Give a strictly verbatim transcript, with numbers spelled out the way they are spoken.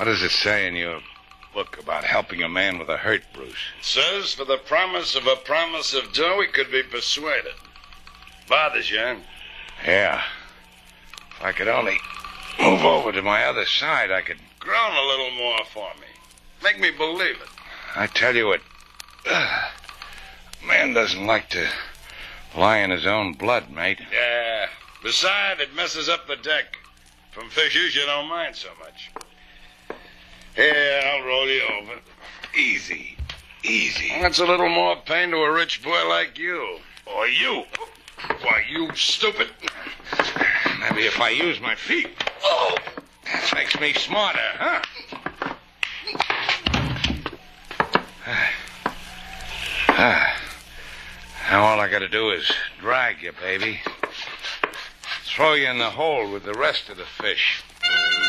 What does it say in your book about helping a man with a hurt, Bruce? It says, for the promise of a promise of dough, he could be persuaded. Bothers you, huh? Yeah. If I could only move over to my other side, I could... Groan a little more for me. Make me believe it. I tell you what... Uh, man doesn't like to lie in his own blood, mate. Yeah. Besides, it messes up the deck. From fishes, you don't mind so much. Here, I'll roll you over. Easy. Easy. That's a little more pain to a rich boy like you. Or you. Why, you stupid. Maybe if I use my feet. Oh! That makes me smarter, huh? Now all I gotta do is drag you, baby. Throw you in the hole with the rest of the fish.